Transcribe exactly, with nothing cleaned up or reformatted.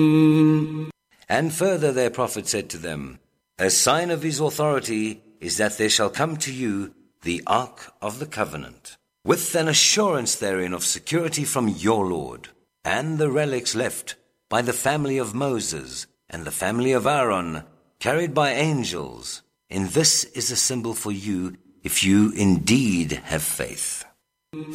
And further their prophet said to them, a sign of his authority is that there shall come to you the Ark of the Covenant, with an assurance therein of security from your Lord, and the relics left by the family of Moses and the family of Aaron, carried by angels. And this is a symbol for you if you indeed have faith.